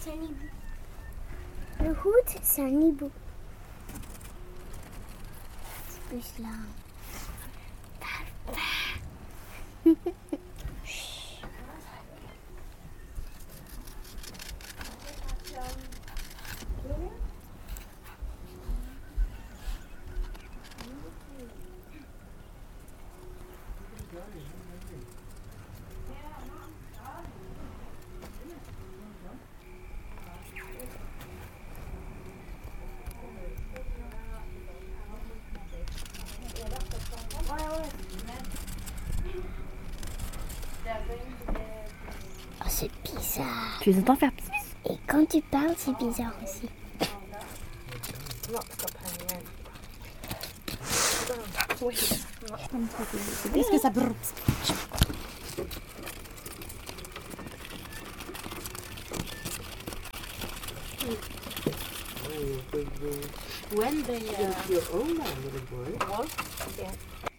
c'est un hibou. Le hood, c'est un hibou. C'est plus là. Oh, c'est bizarre. Tu les entends faire pis. Et quand tu parles, c'est bizarre aussi. Est-ce que ça brûle? When they your own little boy.